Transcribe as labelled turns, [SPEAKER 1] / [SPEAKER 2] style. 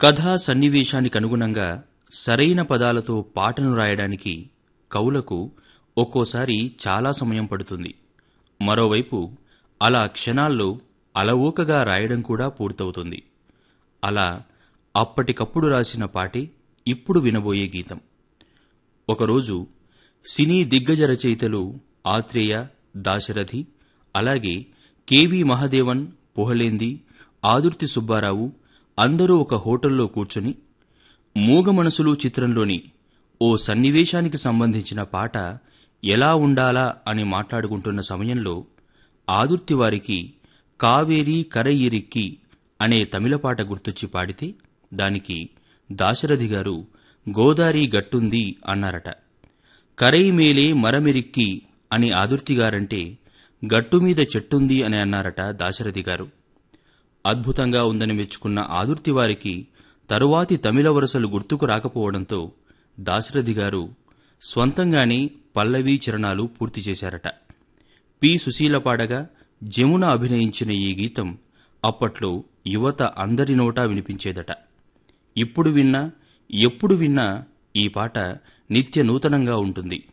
[SPEAKER 1] కథా సన్నివేశానికనుగుణంగా సరైన పదాలతో పాటను రాయడానికి కవులకు ఒక్కోసారి చాలా సమయం పడుతుంది. మరోవైపు అలా క్షణాల్లో అలవోకగా రాయడం కూడా పూర్తవుతుంది. అలా అప్పటికప్పుడు రాసిన పాటే ఇప్పుడు వినబోయే గీతం. ఒకరోజు సినీ దిగ్గజ రచయితలు ఆత్రేయ, దాశరథి, అలాగే కెవి మహదేవన్, పుహలేంది, ఆదుర్తి సుబ్బారావు అందరూ ఒక హోటల్లో కూర్చుని మూగ మనసులు చిత్రంలోని ఓ సన్నివేశానికి సంబంధించిన పాట ఎలా ఉండాలా అని మాట్లాడుకుంటున్న సమయంలో ఆదుర్తి వారికి కావేరీ కరయిరిక్కి అనే తమిళ పాట గుర్తొచ్చి పాడితే దానికి దాశరథి గారు గోదారి గట్టుంది అన్నారట. కరై మేలే మరమెరిక్కి అని ఆదుర్తిగారంటే గట్టుమీద చెట్టుంది అని అన్నారట దాశరథి గారు. అద్భుతంగా ఉందని మెచ్చుకున్న ఆదుర్తివారికి తరువాతి తమిళ వరుసలు గుర్తుకు రాకపోవడంతో దాశరథి గారు స్వంతంగానే పల్లవీ చరణాలు పూర్తి చేశారట. పి. సుశీల పాడగా జమున అభినయించిన ఈ గీతం అప్పట్లో యువత అందరి నోటా వినిపించేదట. ఇప్పుడు విన్నా, ఎప్పుడు విన్నా ఈ పాట నిత్య నూతనంగా ఉంటుంది.